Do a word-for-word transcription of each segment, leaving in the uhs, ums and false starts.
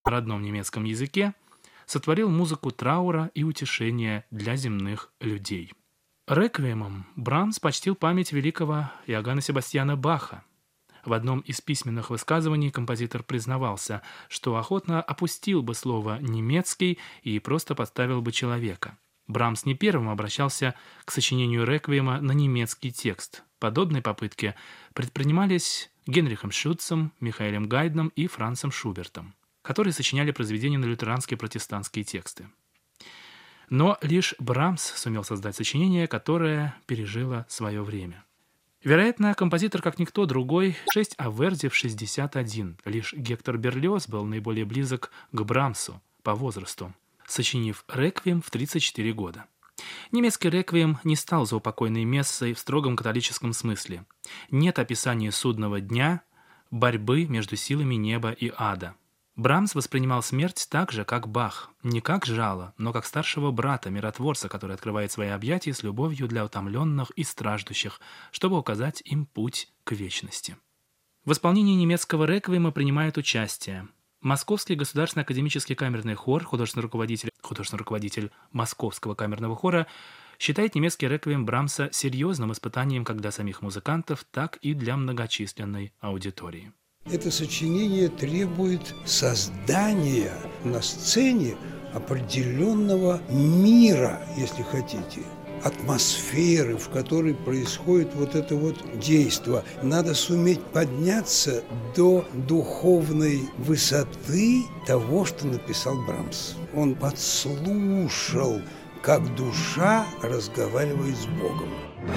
на родном немецком языке, сотворил музыку траура и утешения для земных людей. Реквиемом Брамс почтил память великого Иоганна Себастьяна Баха. В одном из письменных высказываний композитор признавался, что охотно опустил бы слово «немецкий» и просто подставил бы человека. Брамс не первым обращался к сочинению реквиема на немецкий текст. Подобные попытки предпринимались Генрихом Шутцем, Михаэлем Гайдном и Францем Шубертом, которые сочиняли произведения на лютеранские протестантские тексты. Но лишь Брамс сумел создать сочинение, которое пережило свое время. Вероятно, композитор, как никто другой, шесть а Верди в шестьдесят один. Лишь Гектор Берлиоз был наиболее близок к Брамсу по возрасту, сочинив реквием в тридцать четыре года. Немецкий реквием не стал заупокойной мессой в строгом католическом смысле. Нет описания судного дня, борьбы между силами неба и ада. Брамс воспринимал смерть так же, как Бах, не как жало, но как старшего брата, миротворца, который открывает свои объятия с любовью для утомленных и страждущих, чтобы указать им путь к вечности. В исполнении немецкого реквиема принимают участие Московский государственный академический камерный хор, художественный руководитель, художественный руководитель Московского камерного хора, считает немецкий реквием Брамса серьезным испытанием как для самих музыкантов, так и для многочисленной аудитории. Это сочинение требует создания на сцене определенного мира, если хотите, атмосферы, в которой происходит вот это вот действо. Надо суметь подняться до духовной высоты того, что написал Брамс. Он подслушал, как душа разговаривает с Богом.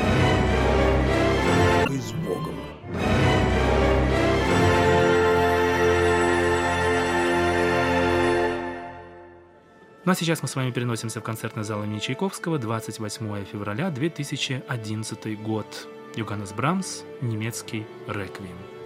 С Богом. Ну а сейчас мы с вами переносимся в концертный зал имени Чайковского, двадцать восьмое февраля две тысячи одиннадцатый год. Йоханнес Брамс, немецкий реквием.